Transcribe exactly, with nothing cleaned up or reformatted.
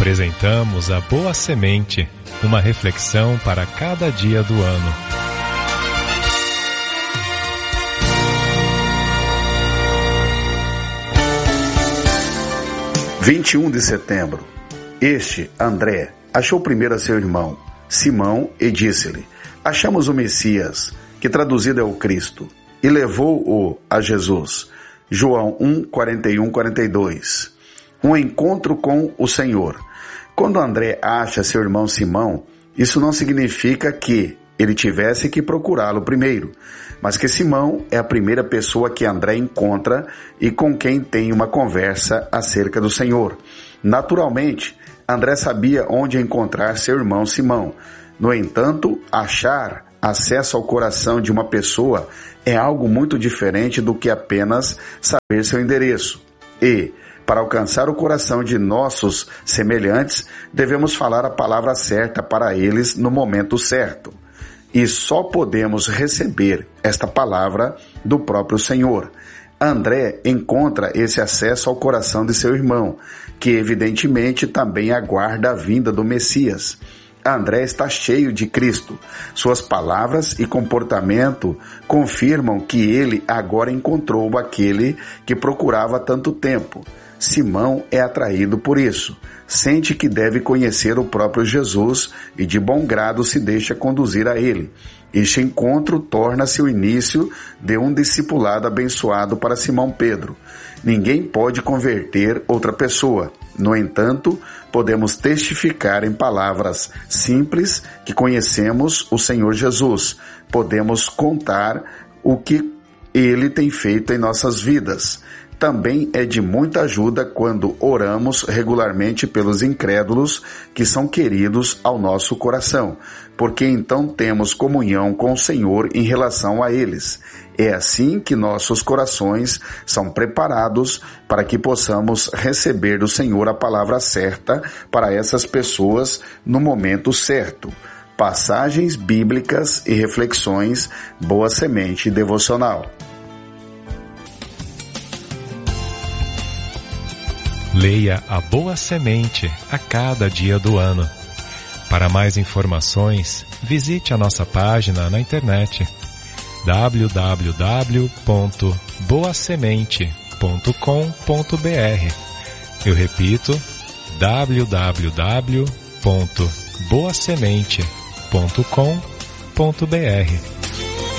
Apresentamos a Boa Semente, uma reflexão para cada dia do ano. vinte e um de setembro. Este, André, achou primeiro a seu irmão, Simão, e disse-lhe: achamos o Messias, que traduzido é o Cristo, e levou-o a Jesus. João um, quarenta e um, quarenta e dois. Um encontro com o Senhor. Quando André acha seu irmão Simão, isso não significa que ele tivesse que procurá-lo primeiro, mas que Simão é a primeira pessoa que André encontra e com quem tem uma conversa acerca do Senhor. Naturalmente, André sabia onde encontrar seu irmão Simão. No entanto, achar acesso ao coração de uma pessoa é algo muito diferente do que apenas saber seu endereço. E, para alcançar o coração de nossos semelhantes, devemos falar a palavra certa para eles no momento certo. E só podemos receber esta palavra do próprio Senhor. André encontra esse acesso ao coração de seu irmão, que evidentemente também aguarda a vinda do Messias. André está cheio de Cristo. Suas palavras e comportamento confirmam que ele agora encontrou aquele que procurava há tanto tempo. Simão é atraído por isso. Sente que deve conhecer o próprio Jesus e de bom grado se deixa conduzir a ele. Este encontro torna-se o início de um discipulado abençoado para Simão Pedro. Ninguém pode converter outra pessoa. No entanto, podemos testificar em palavras simples que conhecemos o Senhor Jesus. Podemos contar o que Ele tem feito em nossas vidas. Também é de muita ajuda quando oramos regularmente pelos incrédulos que são queridos ao nosso coração, porque então temos comunhão com o Senhor em relação a eles. É assim que nossos corações são preparados para que possamos receber do Senhor a palavra certa para essas pessoas no momento certo. Passagens bíblicas e reflexões, Boa Semente Devocional. Leia a Boa Semente a cada dia do ano. Para mais informações, visite a nossa página na internet w w w ponto boa semente ponto com ponto b r. Eu repito, w w w ponto boa semente ponto com ponto b r.